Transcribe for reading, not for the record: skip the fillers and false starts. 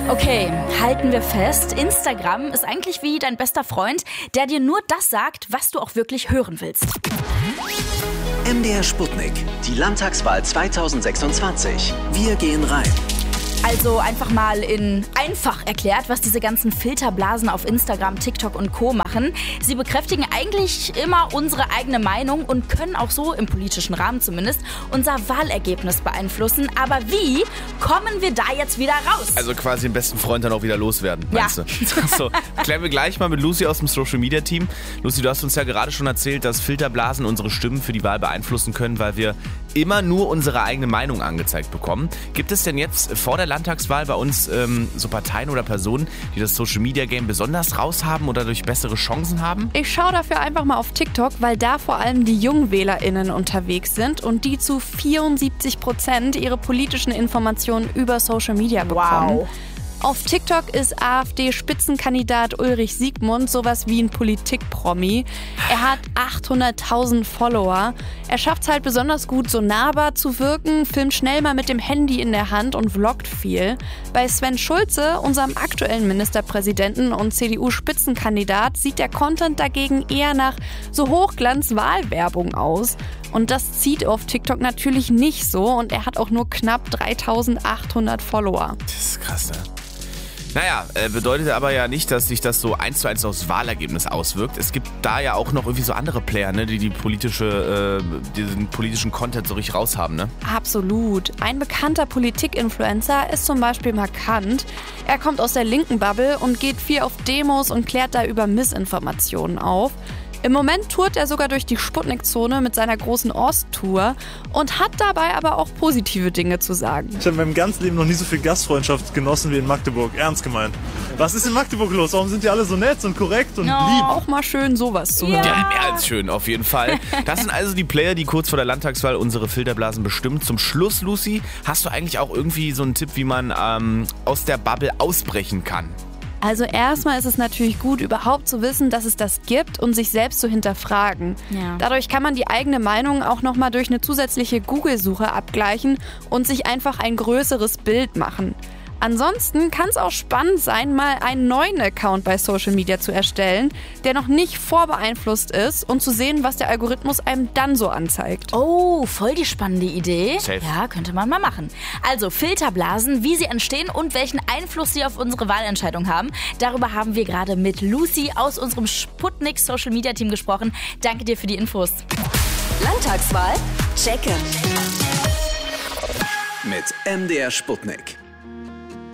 Okay, halten wir fest, Instagram ist eigentlich wie dein bester Freund, der dir nur das sagt, was du auch wirklich hören willst. MDR Sputnik, die Landtagswahl 2026. Wir gehen rein. Also einfach mal in einfach erklärt, was diese ganzen Filterblasen auf Instagram, TikTok und Co. machen. Sie bekräftigen eigentlich immer unsere eigene Meinung und können auch so, im politischen Rahmen zumindest, unser Wahlergebnis beeinflussen. Aber wie kommen wir da jetzt wieder raus? Also quasi den besten Freund dann auch wieder loswerden, meinst du? So, klären wir gleich mal mit Lucy aus dem Social Media Team. Lucy, du hast uns ja gerade schon erzählt, dass Filterblasen unsere Stimmen für die Wahl beeinflussen können, weil wir immer nur unsere eigene Meinung angezeigt bekommen. Gibt es denn jetzt vor der Landtagswahl bei uns so Parteien oder Personen, die das Social Media Game besonders raushaben oder durch bessere Chancen haben? Ich schaue dafür einfach mal auf TikTok, weil da vor allem die JungwählerInnen unterwegs sind und die zu 74% ihre politischen Informationen über Social Media bekommen. Wow. Auf TikTok ist AfD-Spitzenkandidat Ulrich Siegmund sowas wie ein Politik-Promi. Er hat 800.000 Follower. Er schafft es halt besonders gut, so nahbar zu wirken, filmt schnell mal mit dem Handy in der Hand und vloggt viel. Bei Sven Schulze, unserem aktuellen Ministerpräsidenten und CDU-Spitzenkandidat, sieht der Content dagegen eher nach so Hochglanz-Wahlwerbung aus. Und das zieht auf TikTok natürlich nicht so und er hat auch nur knapp 3.800 Follower. Das ist krass, ne? Naja, bedeutet aber ja nicht, dass sich das so 1:1 aufs Wahlergebnis auswirkt. Es gibt da ja auch noch irgendwie so andere Player, ne, die diesen politischen Content so richtig raushaben, ne? Absolut. Ein bekannter Politik-Influencer ist zum Beispiel Markant. Er kommt aus der linken Bubble und geht viel auf Demos und klärt da über Missinformationen auf. Im Moment tourt er sogar durch die Sputnik-Zone mit seiner großen Osttour und hat dabei aber auch positive Dinge zu sagen. Ich habe in meinem ganzen Leben noch nie so viel Gastfreundschaft genossen wie in Magdeburg. Ernst gemeint. Was ist in Magdeburg los? Warum sind die alle so nett und korrekt und lieb? Auch mal schön sowas zu hören. Ja, mehr als schön, auf jeden Fall. Das sind also die Player, die kurz vor der Landtagswahl unsere Filterblasen bestimmen. Zum Schluss, Lucy, hast du eigentlich auch irgendwie so einen Tipp, wie man aus der Bubble ausbrechen kann? Also erstmal ist es natürlich gut, überhaupt zu wissen, dass es das gibt und sich selbst zu hinterfragen. Ja. Dadurch kann man die eigene Meinung auch nochmal durch eine zusätzliche Google-Suche abgleichen und sich einfach ein größeres Bild machen. Ansonsten kann es auch spannend sein, mal einen neuen Account bei Social Media zu erstellen, der noch nicht vorbeeinflusst ist und zu sehen, was der Algorithmus einem dann so anzeigt. Oh, voll die spannende Idee. Safe. Ja, könnte man mal machen. Also Filterblasen, wie sie entstehen und welchen Einfluss sie auf unsere Wahlentscheidung haben. Darüber haben wir gerade mit Lucy aus unserem Sputnik Social Media Team gesprochen. Danke dir für die Infos. Landtagswahl? Checken. Mit MDR Sputnik.